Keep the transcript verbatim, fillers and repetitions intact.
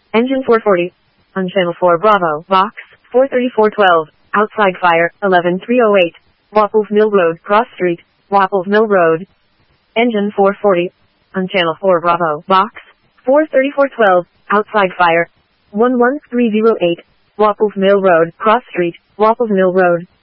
Engine four forty. On channel four Bravo, box, four thirty-four twelve, outside fire, eleven three oh eight, Wapples Mill Road, Cross Street, Wapples Mill Road. Engine four forty. On channel four Bravo, box, four thirty-four twelve, outside fire, one one three oh eight, Wapples Mill Road, Cross Street, Wapples Mill Road.